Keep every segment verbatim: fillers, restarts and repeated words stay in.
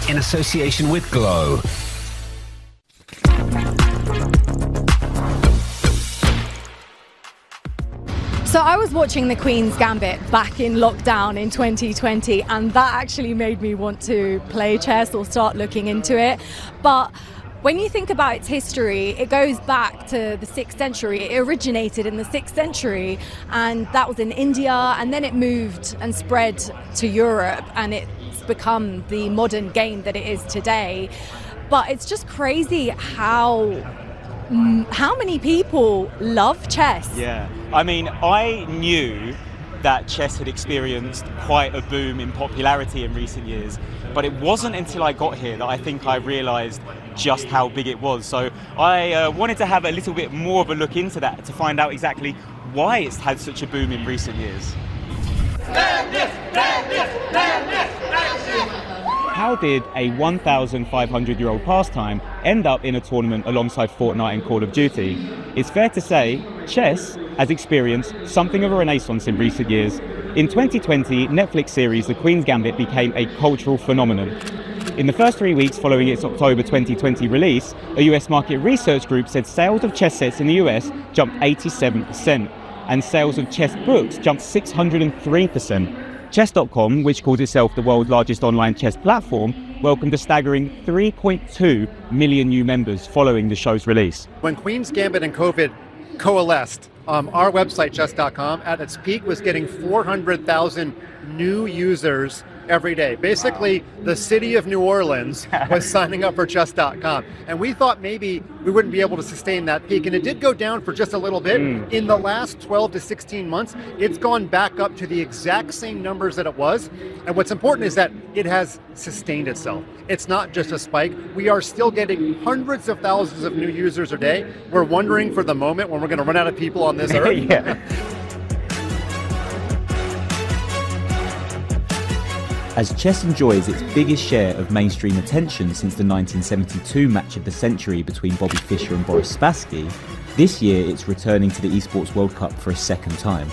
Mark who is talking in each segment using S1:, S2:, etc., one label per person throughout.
S1: in association with Glow.
S2: So I was watching The Queen's Gambit back in lockdown in twenty twenty, and that actually made me want to play chess or start looking into it. But when you think about its history, it goes back to the sixth century. It originated in the sixth century, and that was in India, and then it moved and spread to Europe, and it's become the modern game that it is today. But it's just crazy how how many people love chess.
S3: Yeah, I mean, I knew that chess had experienced quite a boom in popularity in recent years, but it wasn't until I got here that I think I realised just how big it was. So I uh, wanted to have a little bit more of a look into that to find out exactly why it's had such a boom in recent years. How did a one thousand five hundred year old pastime end up in a tournament alongside Fortnite and Call of Duty? It's fair to say chess has experienced something of a renaissance in recent years. In twenty twenty, Netflix series The Queen's Gambit became a cultural phenomenon. In the first three weeks following its October twenty twenty release, a U S market research group said sales of chess sets in the U S jumped eighty-seven percent, and sales of chess books jumped six hundred three percent. Chess dot com, which calls itself the world's largest online chess platform, welcomed a staggering three point two million new members following the show's release.
S4: When Queen's Gambit and COVID coalesced, um, our website, chess dot com, at its peak was getting four hundred thousand new users every day. Basically, the city of New Orleans was signing up for chess dot com. And we thought maybe we wouldn't be able to sustain that peak. And it did go down for just a little bit. Mm. In the last twelve to sixteen months, it's gone back up to the exact same numbers that it was. And what's important is that it has sustained itself. It's not just a spike. We are still getting hundreds of thousands of new users a day. We're wondering for the moment when we're going to run out of people on this earth.
S3: Yeah. As chess enjoys its biggest share of mainstream attention since the nineteen seventy-two match of the century between Bobby Fischer and Boris Spassky, this year it's returning to the Esports World Cup for a second time.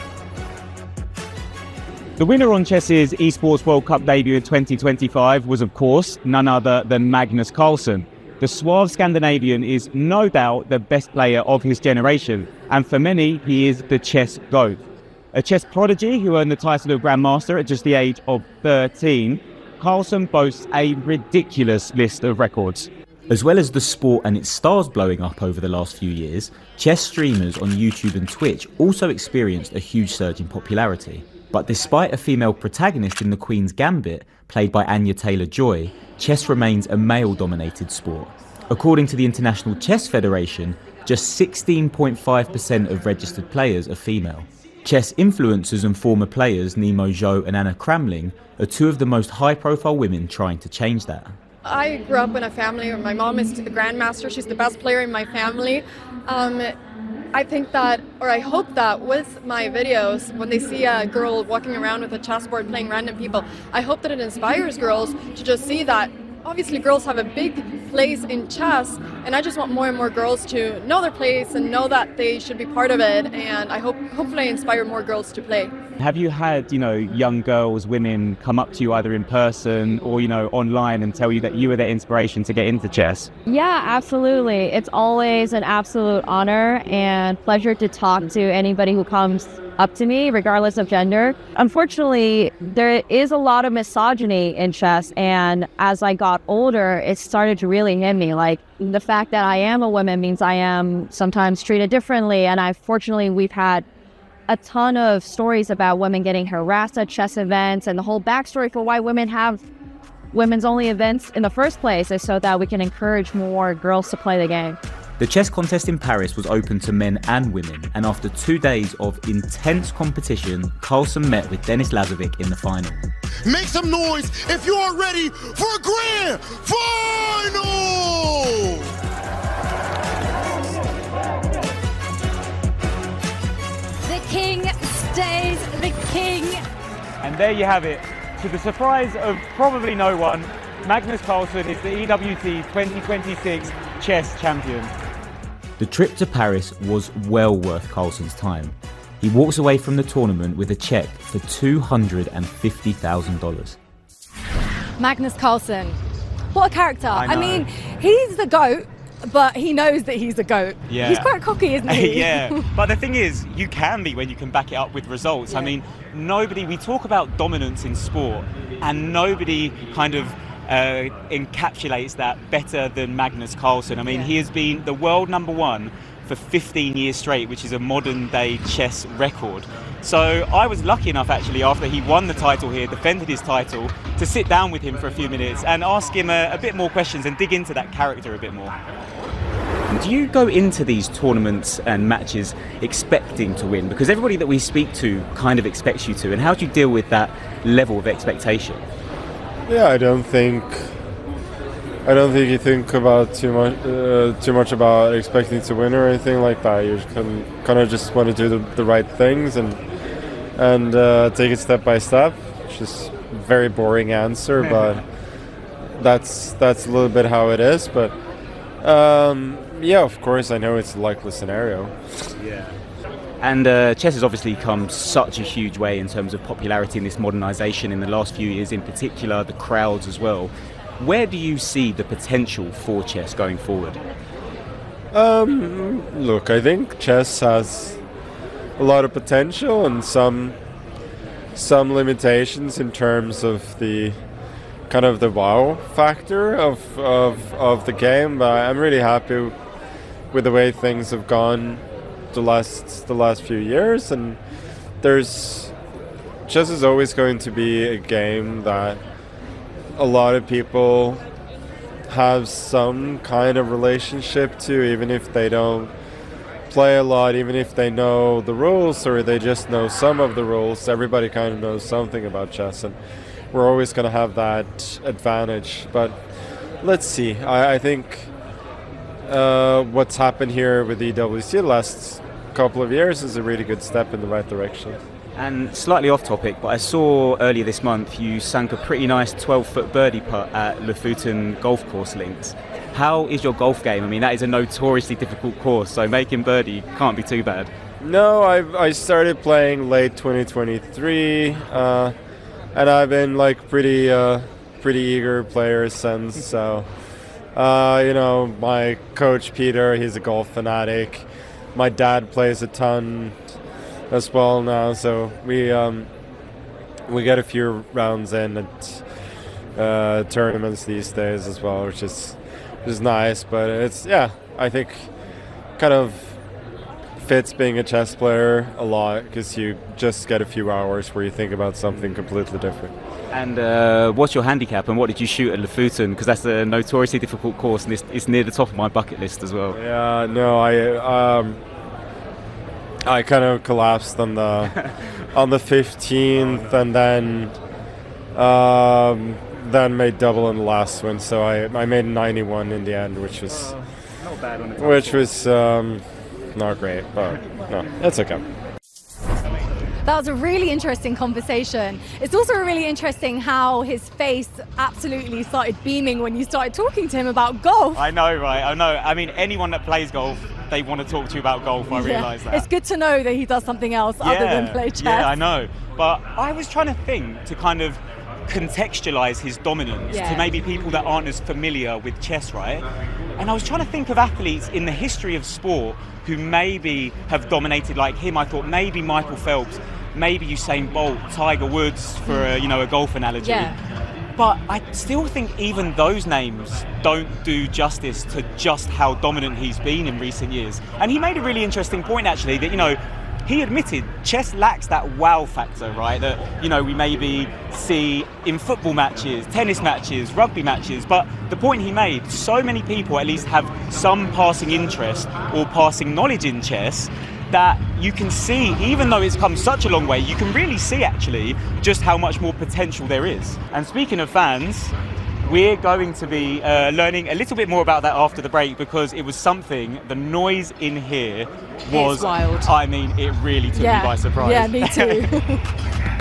S3: The winner on chess's Esports World Cup debut in twenty twenty-five was, of course, none other than Magnus Carlsen. The suave Scandinavian is no doubt the best player of his generation, and for many, he is the chess GOAT. A chess prodigy who earned the title of Grandmaster at just the age of thirteen, Carlsen boasts a ridiculous list of records. As well as the sport and its stars blowing up over the last few years, chess streamers on YouTube and Twitch also experienced a huge surge in popularity. But despite a female protagonist in The Queen's Gambit, played by Anya Taylor-Joy, chess remains a male-dominated sport. According to the International Chess Federation, just sixteen point five percent of registered players are female. Chess influencers and former players Nemo Zhou and Anna Kramling are two of the most high-profile women trying to change that.
S5: I grew up in a family where my mom is the grandmaster. She's the best player in my family. Um, I think that, or I hope that with my videos, when they see a girl walking around with a chessboard playing random people, I hope that it inspires girls to just see that obviously girls have a big place in chess, and I just want more and more girls to know their place and know that they should be part of it, and I hope hopefully I inspire more girls to play.
S3: Have you had, you know, young girls, women come up to you either in person or, you know, online and tell you that you were their inspiration to get into chess?
S6: Yeah, absolutely. It's always an absolute honor and pleasure to talk to anybody who comes up to me, regardless of gender. Unfortunately, there is a lot of misogyny in chess, and as I got older, it started to really hit me. Like, the fact that I am a woman means I am sometimes treated differently, and I fortunately we've had a ton of stories about women getting harassed at chess events, and the whole backstory for why women have women's only events in the first place is so that we can encourage more girls to play the game.
S3: The chess contest in Paris was open to men and women, and after two days of intense competition, Carlsen met with Denis Lazovic in the final.
S7: Make some noise if you are ready for a grand final!
S2: The king stays the king.
S3: And there you have it. To the surprise of probably no one, Magnus Carlsen is the E W T twenty twenty-six chess champion. The trip to Paris was well worth Carlsen's time. He walks away from the tournament with a cheque for two hundred fifty thousand dollars.
S2: Magnus Carlsen, What a character.
S3: I
S2: I,
S3: know.
S2: mean, he's the GOAT, but he knows that he's a GOAT.
S3: Yeah.
S2: He's quite cocky, isn't he?
S3: Yeah, but the thing is, you can be when you can back it up with results.
S2: Yeah.
S3: I mean, nobody, we talk about dominance in sport, and nobody kind of uh, encapsulates that better than Magnus Carlsen. I mean,
S2: Yeah.
S3: he has been the world number one for fifteen years straight, which is a modern day chess record. So I was lucky enough actually, after he won the title here, defended his title, to sit down with him for a few minutes and ask him a, a bit more questions and dig into that character a bit more. Do you go into these tournaments and matches expecting to win? Because everybody that we speak to kind of expects you to, and how do you deal with that level of expectation?
S8: Yeah, I don't think I don't think you think about too much uh, too much about expecting to win or anything like that. You can kind of just want to do the, the right things and and uh, take it step by step. Which is a very boring answer, but that's that's a little bit how it is. But um, yeah, of course, I know it's a likely scenario.
S3: Yeah. And uh, chess has obviously come such a huge way in terms of popularity in this modernisation in the last few years, in particular the crowds as well. Where do you see the potential for chess going forward?
S8: Um, look, I think chess has a lot of potential and some some limitations in terms of the kind of the wow factor of of, of the game. But I'm really happy with the way things have gone the last the last few years, and there's chess is always going to be a game that a lot of people have some kind of relationship to, even if they don't play a lot, even if they know the rules or they just know some of the rules. Everybody kind of knows something about chess, and we're always going to have that advantage. But let's see. I, I think uh, what's happened here with the E W C the last couple of years is a really good step in the right direction.
S3: And slightly off topic, but I saw earlier this month you sank a pretty nice twelve-foot birdie putt at Lofoten Golf Course Links. How is your golf game? I mean, that is a notoriously difficult course, so making birdie can't be too bad.
S8: No, I've, I started playing late twenty twenty-three, uh, and I've been like pretty uh, pretty eager player since. So, uh, you know, my coach Peter, he's a golf fanatic. My dad plays a ton as well now, so we um, we get a few rounds in at uh, tournaments these days as well, which is which is nice. But it's yeah, I think kind of fits being a chess player a lot because you just get a few hours where you think about something completely different.
S3: And uh, what's your handicap, and what did you shoot at Lofoten? Because that's a notoriously difficult course, and it's, it's near the top of my bucket list as well.
S8: Yeah, no, I um, I kind of collapsed on the on the fifteenth, and then um, then made double in the last one. So I I made ninety-one in the end, which was
S3: Not bad on the top.
S8: which was um, not great, but no, it's okay.
S2: That was a really interesting conversation. It's also really interesting how his face absolutely started beaming when you started talking to him about golf.
S3: I know, right? I know. I mean, anyone that plays golf, they want to talk to you about golf. I
S2: Yeah.
S3: realise that.
S2: It's good to know that he does something else other than play chess.
S3: Yeah, I know. But I was trying to think to kind of contextualize his dominance
S2: Yeah.
S3: to maybe people that aren't as familiar with chess, right? And I was trying to think of athletes in the history of sport who maybe have dominated like him. I thought maybe Michael Phelps, maybe Usain Bolt, Tiger Woods, for a, you know, a golf analogy.
S2: Yeah.
S3: But I still think even those names don't do justice to just how dominant he's been in recent years. And he made a really interesting point, actually, that, you know, he admitted chess lacks that wow factor, right? That, you know, we maybe see in football matches, tennis matches, rugby matches. But the point he made, so many people at least have some passing interest or passing knowledge in chess that you can see, even though it's come such a long way, you can really see actually just how much more potential there is. And speaking of fans, we're going to be uh, learning a little bit more about that after the break, because it was something, the noise in here was
S2: It's wild.
S3: I mean, it really took
S2: Yeah.
S3: me by surprise.
S2: Yeah, me too.